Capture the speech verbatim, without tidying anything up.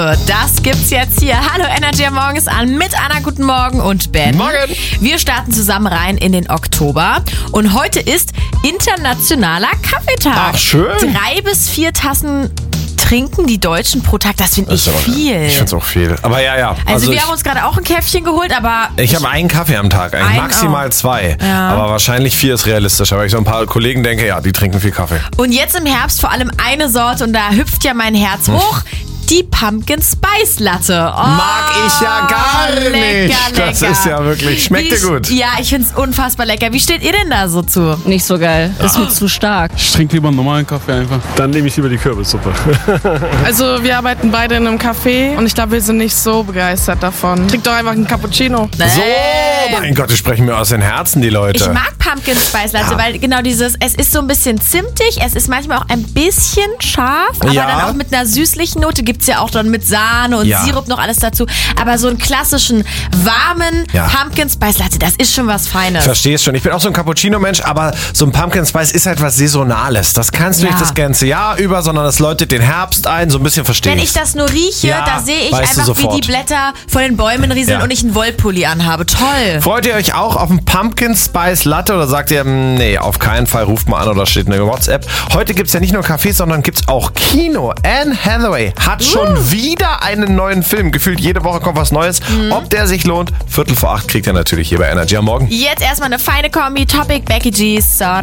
Das gibt's jetzt hier. Hallo Energy am Morgens an mit Anna, guten Morgen und Ben. Morgen. Wir starten zusammen rein in den Oktober und heute ist internationaler Kaffeetag. Ach, schön. Drei bis vier Tassen trinken die Deutschen pro Tag, das finde ich aber, viel. Ich finde es auch viel. Aber ja, ja. Also, Also wir ich, haben uns gerade auch ein Käffchen geholt, aber... ich habe einen Kaffee am Tag, eigentlich Einen maximal auch. zwei. Ja. Aber wahrscheinlich vier ist realistischer, weil ich so ein paar Kollegen denke, ja, die trinken viel Kaffee. Und jetzt im Herbst vor allem eine Sorte und da hüpft ja mein Herz hoch. Die Pumpkin Spice Latte. Oh, Mag ich ja gar lecker, nicht. Lecker. Das ist ja wirklich, schmeckt Wie, dir gut. Ja, ich finde es unfassbar lecker. Wie steht ihr denn da so zu? Nicht so geil. Ist mir zu stark. Ich trinke lieber einen normalen Kaffee einfach. Dann nehme ich lieber die Kürbissuppe. Also wir arbeiten beide in einem Café und ich glaube, wir sind nicht so begeistert davon. Trink doch einfach einen Cappuccino. So, mein Gott, die sprechen mir aus den Herzen, die Leute. Ich mag Pumpkin Spice Latte, Ja. weil genau dieses, es ist so ein bisschen zimtig, es ist manchmal auch ein bisschen scharf, aber Ja. dann auch mit einer süßlichen Note, gibt's ja auch dann mit Sahne und Ja. Sirup noch alles dazu. Aber so einen klassischen, warmen Ja. Pumpkin Spice Latte, das ist schon was Feines. Verstehst schon. Ich bin auch so ein Cappuccino-Mensch, aber so ein Pumpkin Spice ist halt was Saisonales. Das kannst du Ja. nicht das ganze Jahr über, sondern das läutet den Herbst ein, so ein bisschen verstehe Wenn ich. ich das nur rieche, Ja, da sehe ich weißt du einfach, wie sofort. die Blätter von den Bäumen rieseln Ja. und ich einen Wollpulli anhabe. Toll. Freut ihr euch auch auf einen Pumpkin Spice Latte oder sagt ihr, mm, nee, auf keinen Fall, ruft mal an oder steht eine WhatsApp. Heute gibt's ja nicht nur Cafés, sondern gibt's auch Kino. Anne Hathaway hat schon wieder einen neuen Film. Gefühlt jede Woche kommt was Neues. Ob der sich lohnt, Viertel vor acht kriegt ihr natürlich hier bei Energy am Morgen. Jetzt erstmal eine feine Kombi. Topic Becky G. Sorry.